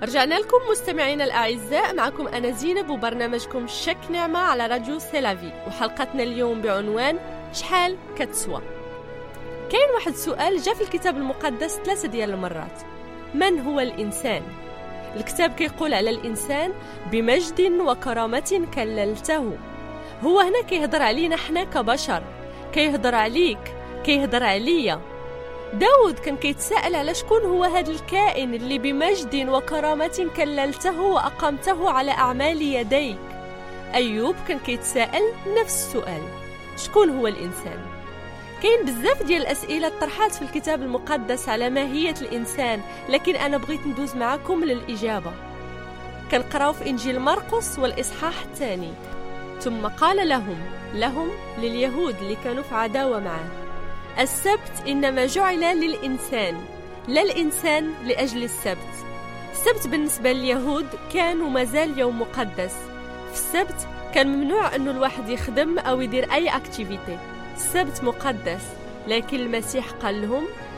رجعنا لكم مستمعينا الأعزاء، معكم أنا زينب وبرنامجكم شك نعمة على راديو سيلافي، وحلقتنا اليوم بعنوان شحال كتسوى. كاين واحد سؤال جاء في الكتاب المقدس 3 ديال المرات: من هو الإنسان؟ الكتاب كيقول على الإنسان: بمجد وكرامة كللته. هو هنا كيهضر علينا حنا كبشر، كيهضر عليك، كيهضر عليا. داود كان كيتساءل على شكون هو هذا الكائن اللي بمجد وكرامة كللته وأقمته على أعمال يديك. أيوب كان كيتساءل نفس السؤال: شكون هو الإنسان؟ كاين بزاف ديال الأسئلة طرحات في الكتاب المقدس على ماهية الإنسان، لكن أنا بغيت ندوز معكم للإجابة. كنقراو في إنجيل مرقس والإصحاح 2: ثم قال لهم لليهود اللي كانوا في عداوة معه: السبت إنما جعل للإنسان، لا الإنسان لأجل السبت. السبت بالنسبة لليهود كان ومازال يوم مقدس. في السبت كان ممنوع أنه الواحد يخدم أو يدير أي أكتيفيتي. السبت مقدس، لكن المسيح قال لهم: